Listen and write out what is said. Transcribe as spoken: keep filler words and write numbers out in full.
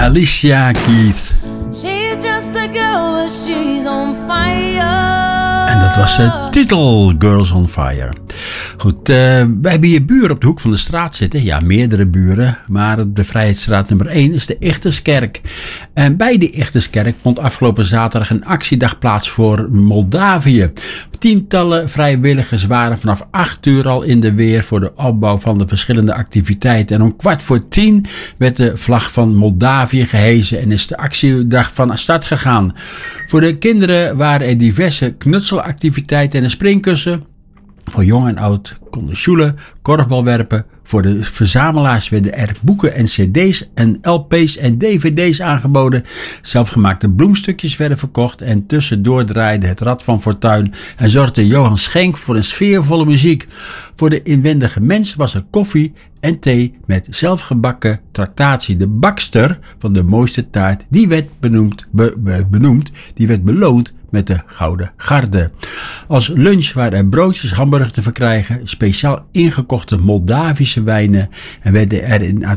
Alicia Keys. She's just a girl, but she's on fire. En dat was de titel, Girls on Fire. Goed, uh, we hebben hier buren op de hoek van de straat zitten. Ja, meerdere buren. Maar de Vrijheidsstraat nummer één is de Ichterskerk. En bij de Ichterskerk vond afgelopen zaterdag een actiedag plaats voor Moldavië. Tientallen vrijwilligers waren vanaf acht uur al in de weer voor de opbouw van de verschillende activiteiten. En om kwart voor tien werd de vlag van Moldavië gehezen en is de actiedag van start gegaan. Voor de kinderen waren er diverse knutselactiviteiten en een springkussen. Voor jong en oud konden sjoelen, korfbal werpen. Voor de verzamelaars werden er boeken en cd's en L P's en D V D's aangeboden. Zelfgemaakte bloemstukjes werden verkocht en tussendoor draaide het Rad van Fortuin en zorgde Johan Schenk voor een sfeervolle muziek. Voor de inwendige mens was er koffie en thee met zelfgebakken tractatie. De bakster van de mooiste taart, die werd benoemd, be, be, benoemd, die werd beloond met de Gouden Garde. Als lunch waren er broodjes hamburger te verkrijgen, speciaal ingekochte Moldavische wijnen en werden er in